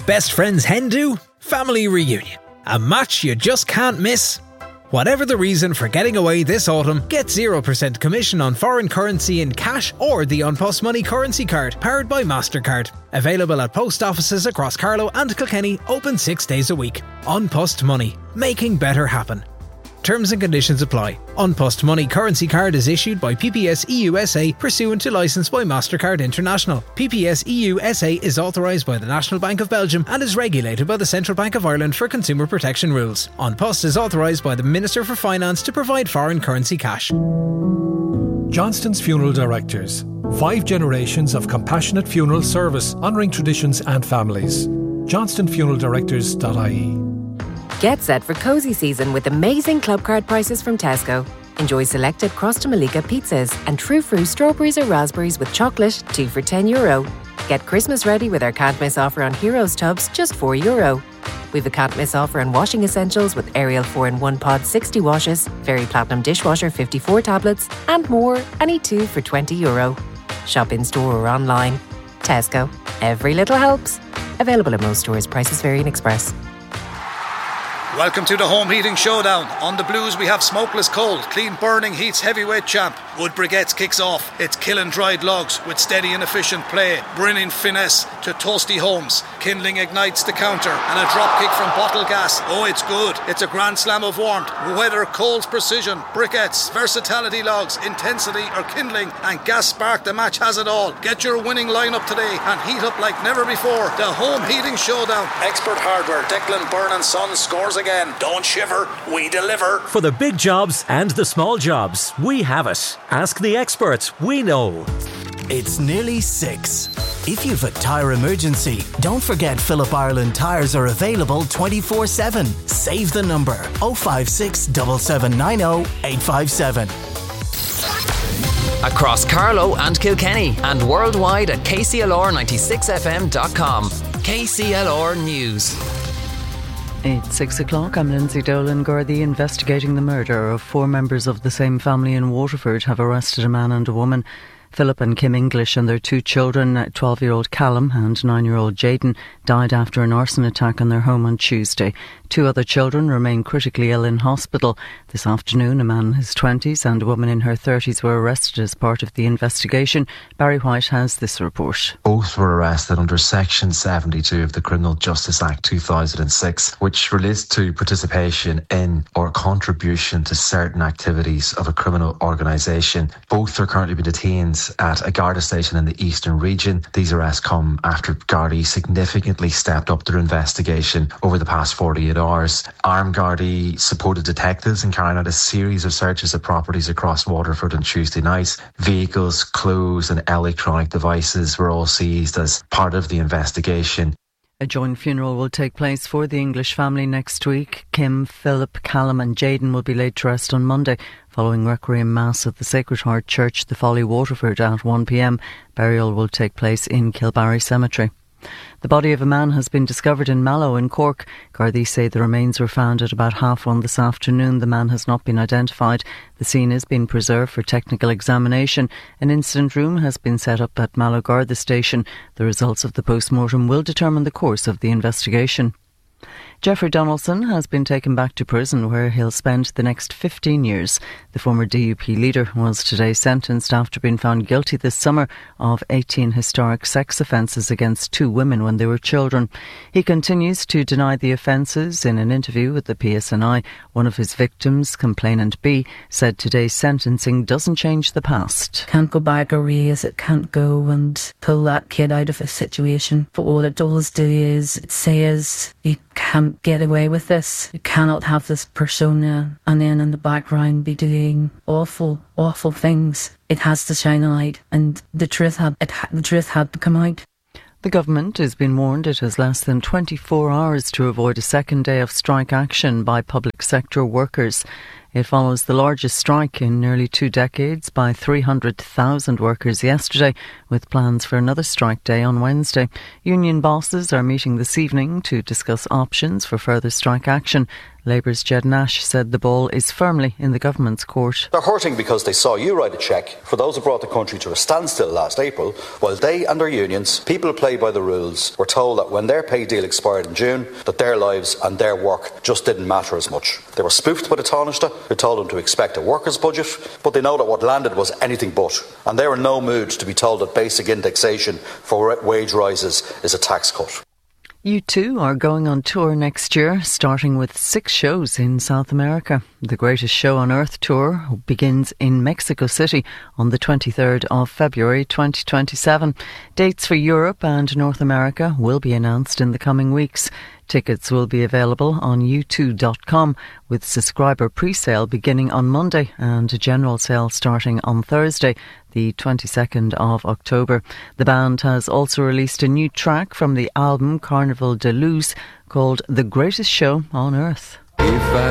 Best friend's hen do? Family reunion. A match you just can't miss? Whatever the reason for getting away this autumn, get 0% commission on foreign currency in cash or the An Post Money currency card, powered by MasterCard. Available at post offices across Carlow and Kilkenny, open 6 days a week. An Post Money, making better happen. Terms and conditions apply. An Post Money currency card is issued by PPS EUSA pursuant to licence by MasterCard International. PPS EUSA is authorised by the National Bank of Belgium and is regulated by the Central Bank of Ireland for consumer protection rules. An Post is authorised by the Minister for Finance to provide foreign currency cash. Johnston's Funeral Directors. 5 generations of compassionate funeral service honouring traditions and families. johnstonfuneraldirectors.ie. Get set for cosy season with amazing club card prices from Tesco. Enjoy selected Crosta Malika pizzas and True Fruit strawberries or raspberries with chocolate, 2 for €10. Get Christmas ready with our can't miss offer on Heroes tubs, just €4. We've a can't miss offer on washing essentials with Ariel 4-in-1 Pod 60 washes, Fairy Platinum dishwasher 54 tablets, and more, any 2 for €20. Shop in store or online. Tesco. Every little helps. Available in most stores. Prices vary in Express. Welcome to the Home Heating Showdown. On the Blues we have Smokeless Cold, clean burning heat's heavyweight champ. Wood Briquettes kicks off. It's killing dried logs with steady and efficient play. Brilliant finesse to toasty homes. Kindling ignites the counter and a drop kick from bottle gas. Oh, it's good. It's a grand slam of warmth. Weather, cold's precision. Briquettes, versatility logs, intensity or kindling and gas spark. The match has it all. Get your winning lineup today and heat up like never before. The Home Heating Showdown. Expert hardware. Declan Byrne and Sons scores again. Don't shiver. We deliver. For the big jobs and the small jobs, we have it. Ask the experts. We know. It's nearly 6. If you've a tyre emergency, don't forget Phillip Ireland tyres are available 24/7. Save the number 056 7790 857. Across Carlow and Kilkenny and worldwide at kclr96fm.com. KCLR News. It's 6 o'clock. I'm Lindsay Dolan. Gardaí investigating the murder of 4 members of the same family in Waterford have arrested a man and a woman. Philip and Kim English and their 2 children, 12-year-old Callum and 9-year-old Jayden, died after an arson attack on their home on Tuesday. 2 other children remain critically ill in hospital. This afternoon, a man in his 20s and a woman in her 30s were arrested as part of the investigation. Barry White has this report. Both were arrested under Section 72 of the Criminal Justice Act 2006, which relates to participation in or contribution to certain activities of a criminal organisation. Both are currently being detained at a Garda station in the Eastern region. These arrests come after Gardaí significantly stepped up their investigation over the past 48 hours. Armed Gardaí supported detectives in carrying out a series of searches of properties across Waterford on Tuesday night. Vehicles, clothes and electronic devices were all seized as part of the investigation. A joint funeral will take place for the English family next week. Kim, Philip, Callum and Jayden will be laid to rest on Monday following Requiem Mass at the Sacred Heart Church, the Folly, Waterford at 1 p.m. Burial will take place in Kilbarry Cemetery. The body of a man has been discovered in Mallow in Cork. Gardaí say the remains were found at about 1:30 this afternoon. The man has not been identified. The scene is being preserved for technical examination. An incident room has been set up at Mallow Garda Station. The results of the post-mortem will determine the course of the investigation. Jeffrey Donaldson has been taken back to prison where he'll spend the next 15 years. The former DUP leader was today sentenced after being found guilty this summer of 18 historic sex offences against 2 women when they were children. He continues to deny the offences. In an interview with the PSNI, one of his victims, complainant B, said today's sentencing doesn't change the past. Can't go back or erase it, can't go and pull that kid out of a situation. But what it does do is it says you can't get away with this. You cannot have this persona and then in the background be doing awful, awful things. It has to shine a light, and the truth had to come out. The government has been warned it has less than 24 hours to avoid a second day of strike action by public sector workers. It follows the largest strike in nearly 2 decades by 300,000 workers yesterday, with plans for another strike day on Wednesday. Union bosses are meeting this evening to discuss options for further strike action. Labour's Jed Nash said the ball is firmly in the government's court. They're hurting because they saw you write a cheque for those who brought the country to a standstill last April, while they and their unions, people who play by the rules, were told that when their pay deal expired in June, that their lives and their work just didn't matter as much. They were spoofed by the Taoiseach, who told them to expect a workers' budget, but they know that what landed was anything but. And they were in no mood to be told that basic indexation for wage rises is a tax cut. U2 are going on tour next year, starting with 6 shows in South America. The Greatest Show on Earth tour begins in Mexico City on the 23rd of February 2027. Dates for Europe and North America will be announced in the coming weeks. Tickets will be available on u2.com, with subscriber pre-sale beginning on Monday and a general sale starting on Thursday, the 22nd of October. The band has also released a new track from the album Carnival de Luz called The Greatest Show on Earth.